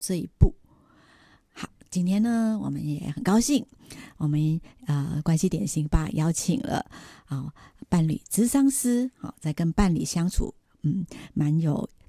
这一步。好，今天呢，我们也很高兴，我们关系点心吧邀请了伴侣咨商师，在跟伴侣相处蛮有